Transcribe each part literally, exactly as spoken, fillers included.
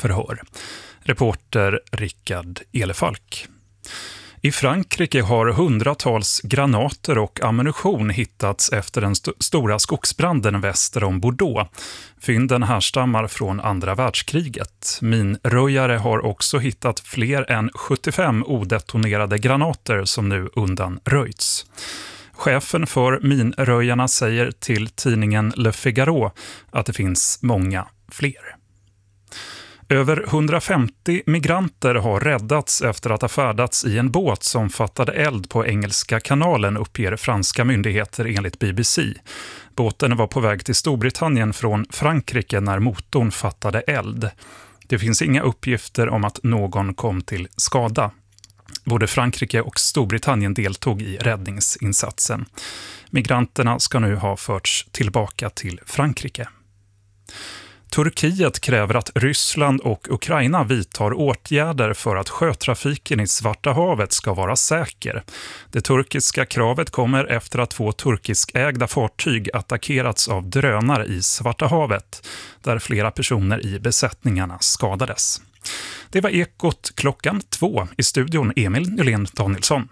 förhör. Reporter Rickard Elefalk. I Frankrike har hundratals granater och ammunition hittats efter den st- stora skogsbranden väster om Bordeaux. Fynden härstammar från andra världskriget. Minröjare har också hittat fler än sjuttiofem odetonerade granater som nu undanröjts. Chefen för minröjarna säger till tidningen Le Figaro att det finns många fler. Över hundrafemtio migranter har räddats efter att ha färdats i en båt som fattade eld på Engelska kanalen, uppger franska myndigheter enligt B B C. Båten var på väg till Storbritannien från Frankrike när motorn fattade eld. Det finns inga uppgifter om att någon kom till skada. Både Frankrike och Storbritannien deltog i räddningsinsatsen. Migranterna ska nu ha förts tillbaka till Frankrike. Turkiet kräver att Ryssland och Ukraina vidtar åtgärder för att sjötrafiken i Svarta havet ska vara säker. Det turkiska kravet kommer efter att två turkiskägda fartyg attackerats av drönare i Svarta havet, där flera personer i besättningarna skadades. Det var Ekot klockan två. I studion Emil Nylén Danielsson.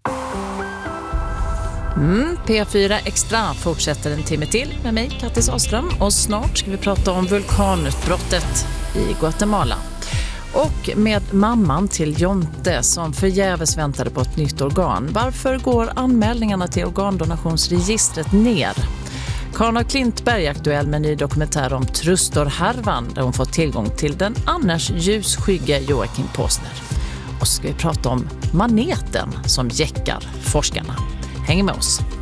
Mm, P fyra Extra fortsätter en timme till med mig, Kattis Ahlström, och snart ska vi prata om vulkanutbrottet i Guatemala. Och med mamman till Jonte som förgäves väntade på ett nytt organ. Varför går anmälningarna till organdonationsregistret ner? Karin af Klintberg är aktuell med en ny dokumentär om Trustor-härvan där hon fått tillgång till den annars ljusskygga Joakim Påsner. Och så ska vi prata om maneten som jäckar forskarna. Häng med oss.